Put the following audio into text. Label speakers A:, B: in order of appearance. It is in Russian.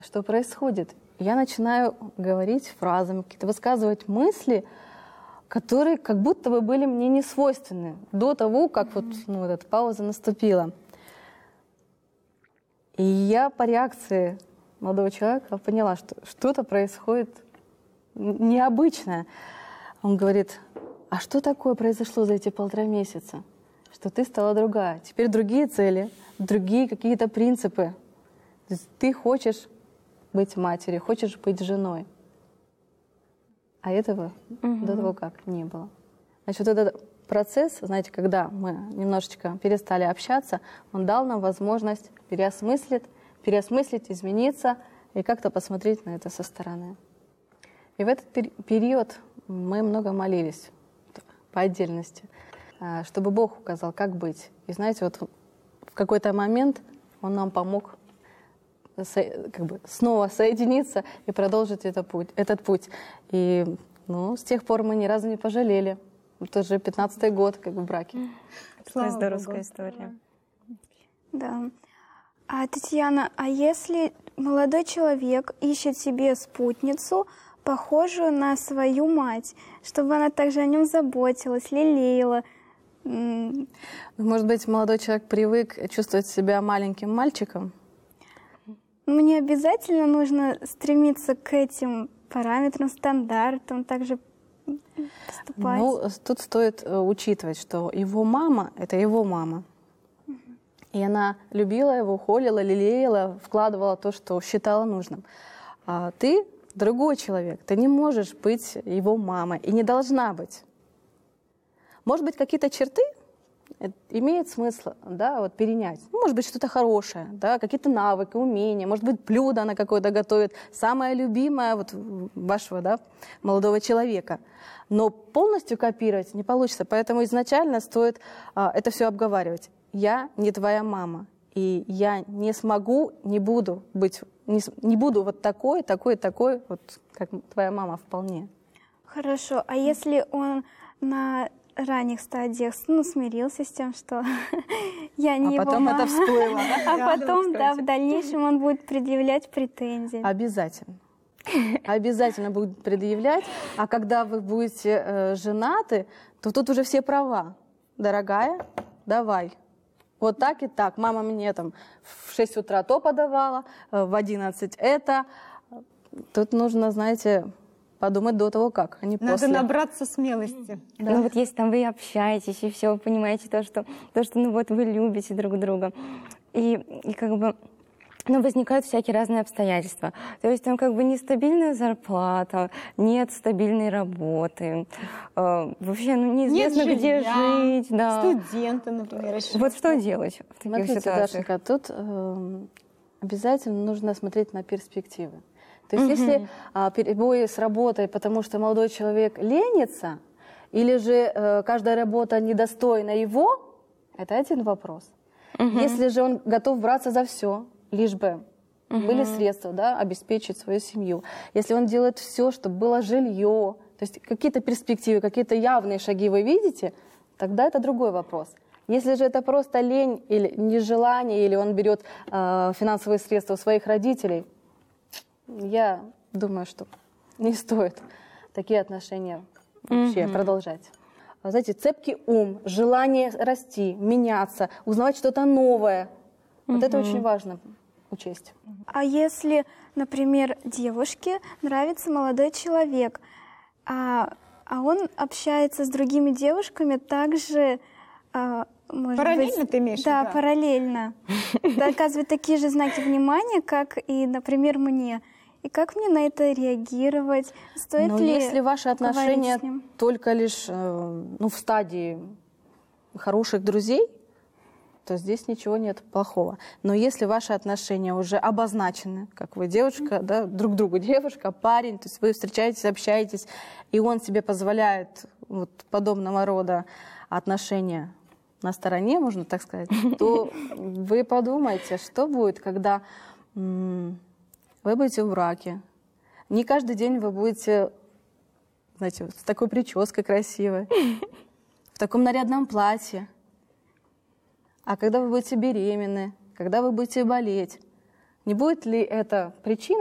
A: Что происходит? Я начинаю говорить фразами, какие-то высказывать мысли, которые как будто бы были мне не свойственны до того, как вот эта пауза наступила. И я по реакции молодого человека поняла, что что-то происходит необычное. Он говорит: а что такое произошло за эти 1,5 месяца? Что ты стала другая. Теперь другие цели, другие какие-то принципы. То есть ты хочешь быть матерью, хочешь быть женой. А этого до того как не было. Значит, вот этот процесс, знаете, когда мы немножечко перестали общаться, он дал нам возможность переосмыслить, измениться и как-то посмотреть на это со стороны. И в этот период мы много молились по отдельности, чтобы Бог указал, как быть. И знаете, вот в какой-то момент Он нам помог снова соединиться и продолжить этот путь. И с тех пор мы ни разу не пожалели. Это уже 15-й год в браке.
B: Такая здоровская история.
C: Да. Татьяна, а если молодой человек ищет себе спутницу, похожую на свою мать, чтобы она также о нем заботилась, лелеяла?
A: Может быть, молодой человек привык чувствовать себя маленьким мальчиком?
C: Мне обязательно нужно стремиться к этим параметрам, стандартам, также поступать.
A: Тут стоит учитывать, что его мама — это его мама. И она любила его, холила, лелеяла, вкладывала то, что считала нужным. А ты другой человек, ты не можешь быть его мамой и не должна быть. Может быть, какие-то черты имеет смысл, перенять. Может быть, что-то хорошее, какие-то навыки, умения, может быть, блюдо она какое-то готовит, самое любимое вашего молодого человека. Но полностью копировать не получится, поэтому изначально стоит это все обговаривать. Я не твоя мама, и я не смогу, не буду вот такой, как твоя мама вполне.
C: Хорошо, а если он на ранних стадиях смирился с тем, что я не его
A: потом
C: мама.
A: Это всплыло.
C: А потом, в дальнейшем он будет предъявлять претензии.
A: Обязательно. Обязательно будет предъявлять. А когда вы будете женаты, то тут уже все права. Дорогая, давай. Вот так и так. Мама мне в 6 утра то подавала, в 11 это. Тут нужно, знаете, подумать до того, как, а не
B: Надо
A: после.
B: Надо набраться смелости.
D: Да. Если вы общаетесь, и все, вы понимаете то, что вы любите друг друга. И возникают всякие разные обстоятельства. То есть нестабильная зарплата, нет стабильной работы. Вообще неизвестно,
B: нет
D: где жить. Да.
B: Студенты, например. Еще.
D: Вот что делать в таких
A: Смотрите,
D: ситуациях?
A: Дашенька, тут обязательно нужно смотреть на перспективы. То есть если перебои с работой, потому что молодой человек ленится, или же каждая работа недостойна его, это один вопрос. Если же он готов браться за все, лишь бы были средства обеспечить свою семью, если он делает все, чтобы было жилье, то есть какие-то перспективы, какие-то явные шаги вы видите, тогда это другой вопрос. Если же это просто лень или нежелание, или он берет финансовые средства у своих родителей, я думаю, что не стоит такие отношения вообще продолжать. Знаете, цепкий ум, желание расти, меняться, узнавать что-то новое. Вот это очень важно учесть.
C: А если, например, девушке нравится молодой человек, а он общается с другими девушками также...
B: Параллельно ты имеешь в виду?
C: Да, параллельно. Оказывает такие же знаки внимания, как и, например, мне. И как мне на это реагировать? Стоит ли
A: если ваши отношения
C: с ним?
A: только лишь в стадии хороших друзей, то здесь ничего нет плохого. Но если ваши отношения уже обозначены, как вы девушка, друг другу девушка, парень, то есть вы встречаетесь, общаетесь, и он себе позволяет подобного рода отношения на стороне, можно так сказать, то вы подумайте, что будет, когда вы будете в браке. Не каждый день вы будете, знаете, с такой прической красивой, в таком нарядном платье. А когда вы будете беременны, когда вы будете болеть, Не будет ли это причина